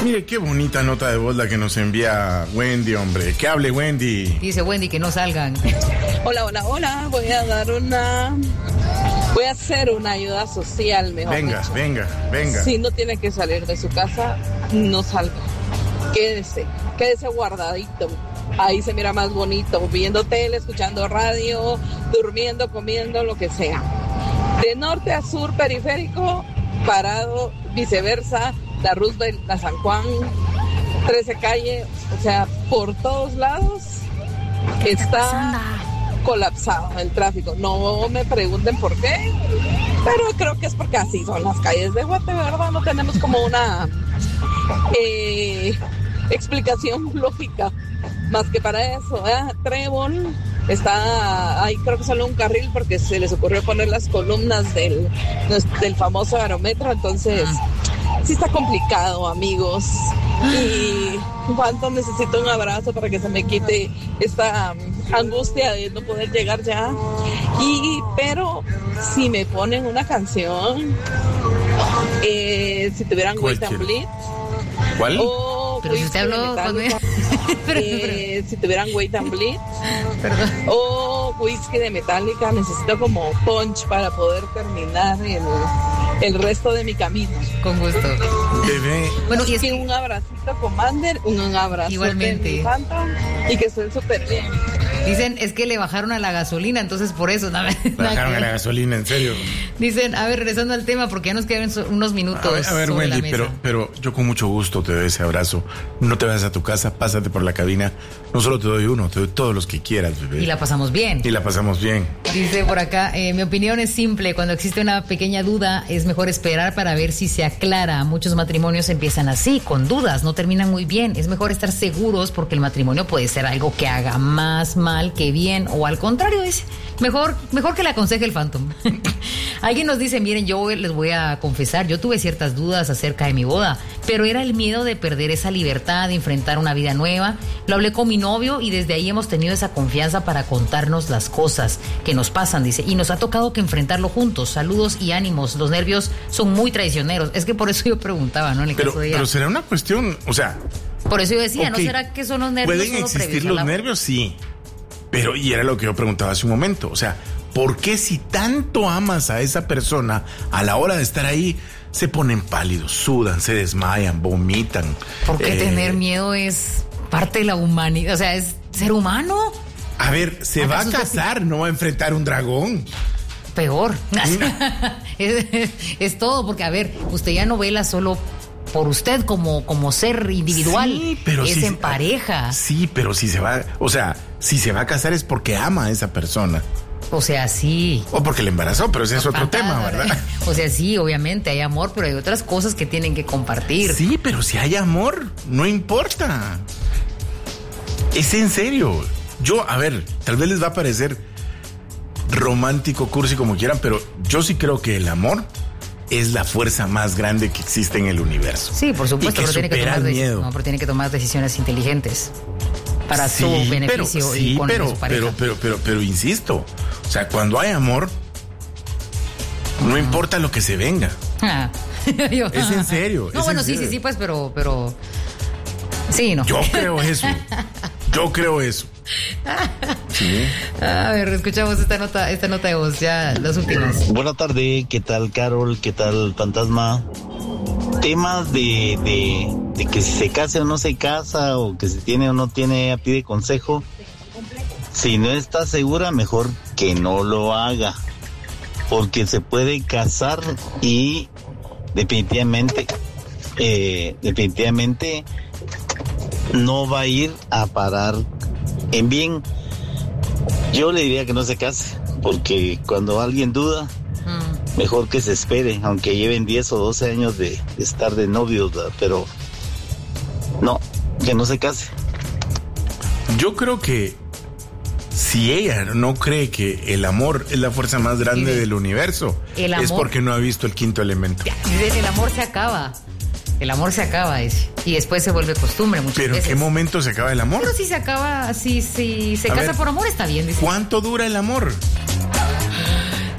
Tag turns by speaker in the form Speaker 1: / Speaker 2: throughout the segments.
Speaker 1: Mire, qué bonita nota de voz la que nos envía Wendy, hombre. Que hable Wendy.
Speaker 2: Dice Wendy que no salgan.
Speaker 3: Hola. Voy a hacer una ayuda social, mejor
Speaker 1: Venga.
Speaker 3: Si no tiene que salir de su casa, no salga. Quédese guardadito. Ahí se mira más bonito, viendo tele, escuchando radio, durmiendo, comiendo, lo que sea. De norte a sur, periférico, parado, viceversa, la Roosevelt, la San Juan, 13 calle, o sea, por todos lados está colapsado el tráfico. No me pregunten por qué, pero creo que es porque así son las calles de Guate, ¿verdad? No tenemos como una explicación lógica más que para eso. Trébol está ahí, creo que solo un carril porque se les ocurrió poner las columnas del famoso aerometro, entonces sí está complicado, amigos. Y cuánto necesito un abrazo para que se me quite esta angustia de no poder llegar ya. Pero si me ponen una canción, si tuvieran Wait and Bleed.
Speaker 1: ¿Cuál?
Speaker 2: Pero si usted habló
Speaker 3: si tuvieran Wait and Bleed o Whisky de Metallica, necesito como punch para poder terminar el resto de mi camino.
Speaker 2: Con gusto.
Speaker 1: Bebé.
Speaker 3: Bueno, y es que un abracito, Commander, un abrazo.
Speaker 2: Igualmente.
Speaker 3: Y que estén súper bien.
Speaker 2: Dicen, es que le bajaron a la gasolina, entonces por eso.
Speaker 1: Bajaron a la gasolina, en serio.
Speaker 2: Dicen, a ver, regresando al tema, porque ya nos quedan unos minutos.
Speaker 1: A ver Wendy, pero yo con mucho gusto te doy ese abrazo. No te vayas a tu casa, pásate por la cabina. No solo te doy uno, te doy todos los que quieras, bebé.
Speaker 2: Y la pasamos bien.
Speaker 1: Dice
Speaker 2: por acá, mi opinión es simple. Cuando existe una pequeña duda, es mejor esperar para ver si se aclara. Muchos matrimonios empiezan así, con dudas, no terminan muy bien. Es mejor estar seguros porque el matrimonio puede ser algo que haga más mal que bien, o al contrario, dice, mejor que le aconseje el Phantom. Alguien nos dice, miren, yo les voy a confesar, yo tuve ciertas dudas acerca de mi boda, pero era el miedo de perder esa libertad, de enfrentar una vida nueva. Lo hablé con mi novio y desde ahí hemos tenido esa confianza para contarnos las cosas que nos pasan, dice, y nos ha tocado que enfrentarlo juntos. Saludos y ánimos, los nervios son muy traicioneros. Es que por eso yo preguntaba, ¿no?
Speaker 1: Pero será una cuestión, o sea...
Speaker 2: Por eso yo decía,
Speaker 1: okay,
Speaker 2: ¿no será que son los nervios?
Speaker 1: ¿Pueden existir los nervios? Sí. Pero, y era lo que yo preguntaba hace un momento, o sea, ¿por qué si tanto amas a esa persona, a la hora de estar ahí, se ponen pálidos, sudan, se desmayan, vomitan?
Speaker 2: Porque tener miedo es parte de la humanidad, o sea, es ser humano.
Speaker 1: A ver, se va a casar, no va a enfrentar un dragón.
Speaker 2: Peor. Es todo, porque, a ver, usted ya no vela solo por usted como ser individual,
Speaker 1: sí, pero
Speaker 2: es en pareja.
Speaker 1: Sí, pero si se va, o sea, si se va a casar es porque ama a esa persona.
Speaker 2: O sea, sí.
Speaker 1: O porque le embarazó, pero ese es otro tema, ¿verdad?
Speaker 2: O sea, sí, obviamente hay amor, pero hay otras cosas que tienen que compartir.
Speaker 1: Sí, pero si hay amor, no importa. Es en serio. Yo, a ver, tal vez les va a parecer romántico, cursi, como quieran, pero yo sí creo que el amor es la fuerza más grande que existe en el universo.
Speaker 2: Sí, por supuesto,
Speaker 1: pero
Speaker 2: tiene que tomar decisiones inteligentes para su beneficio y con su pareja.
Speaker 1: Pero insisto, o sea, cuando hay amor, no importa lo que se venga. Es en serio.
Speaker 2: No, bueno, sí, pues, pero sí, no.
Speaker 1: Yo creo eso. Sí.
Speaker 2: A ver, escuchamos esta nota de voz, ya las últimas.
Speaker 4: Buenas tardes, ¿qué tal Carol? ¿Qué tal Fantasma? Temas de que si se casa o no se casa, o que si tiene o no tiene, pide consejo. Si no está segura, mejor que no lo haga, porque se puede casar y definitivamente no va a ir a parar en bien. Yo le diría que no se case, porque cuando alguien duda, mejor que se espere, aunque lleven 10 o 12 años de estar de novios, ¿verdad? Pero no, que no se case.
Speaker 1: Yo creo que si ella no cree que el amor es la fuerza más grande del universo, es porque no ha visto el quinto elemento.
Speaker 2: El amor se acaba. El amor se acaba, y después se vuelve costumbre muchas veces.
Speaker 1: ¿Pero en qué momento se acaba el amor?
Speaker 2: Pero si se acaba, si se casa por amor, está bien. Dice.
Speaker 1: ¿Cuánto dura el amor?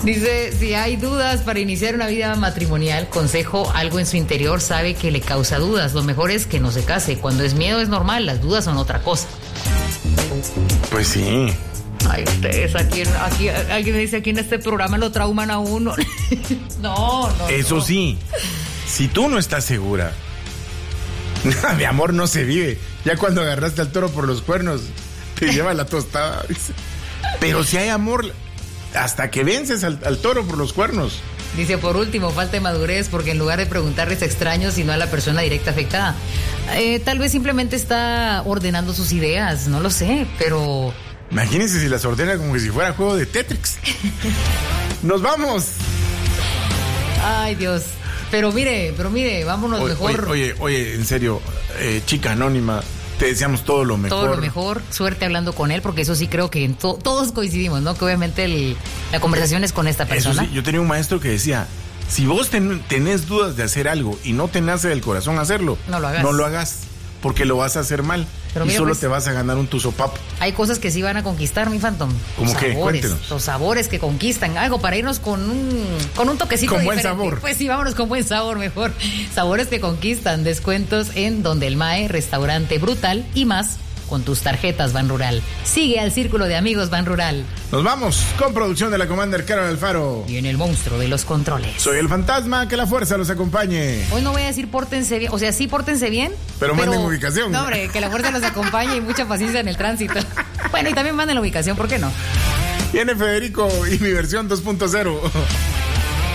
Speaker 2: Dice, si hay dudas para iniciar una vida matrimonial, consejo, algo en su interior sabe que le causa dudas. Lo mejor es que no se case. Cuando es miedo es normal, las dudas son otra cosa.
Speaker 1: Pues sí.
Speaker 2: Ay, ustedes, aquí alguien dice, aquí en este programa lo trauman a uno. No.
Speaker 1: Eso sí, si tú no estás segura, mi amor no se vive. Ya cuando agarraste al toro por los cuernos, te lleva la tostada, dice. Pero si hay amor, hasta que vences al toro por los cuernos.
Speaker 2: Dice, por último, falta de madurez, porque en lugar de preguntarles a extraños, sino a la persona directa afectada. Tal vez simplemente está ordenando sus ideas, no lo sé, pero...
Speaker 1: Imagínense si las ordena como que si fuera juego de Tetris. ¡Nos vamos!
Speaker 2: Ay, Dios. Pero mire, vámonos mejor.
Speaker 1: Oye, en serio, chica anónima, te deseamos todo lo mejor.
Speaker 2: Todo lo mejor. Suerte hablando con él, porque eso sí creo que todos coincidimos, ¿no? Que obviamente la conversación es con esta persona.
Speaker 1: Eso sí, yo tenía un maestro que decía, si vos tenés dudas de hacer algo y no te nace del corazón hacerlo, no lo hagas, porque lo vas a hacer mal. Pero mira, y solo pues, te vas a ganar un tuzopapo.
Speaker 2: Hay cosas que sí van a conquistar, mi Phantom.
Speaker 1: ¿Cómo qué? Cuéntenos.
Speaker 2: Los sabores que conquistan. Algo para irnos con un toquecito
Speaker 1: con
Speaker 2: diferente.
Speaker 1: Buen sabor.
Speaker 2: Pues sí, vámonos con buen sabor mejor. Sabores que conquistan. Descuentos en Donde el Mae, Restaurante Brutal y más con tus tarjetas Banrural. Sigue al círculo de amigos Banrural.
Speaker 1: Nos vamos con producción de la Commander Carol Alfaro.
Speaker 2: Y en el monstruo de los controles.
Speaker 1: Soy el fantasma, que la fuerza los acompañe.
Speaker 2: Hoy no voy a decir pórtense bien, o sea, sí pórtense bien.
Speaker 1: Pero manden ubicación.
Speaker 2: No, hombre, que la fuerza los acompañe y mucha paciencia en el tránsito. Bueno, y también manden la ubicación, ¿por qué no?
Speaker 1: Viene Federico y mi versión 2.0.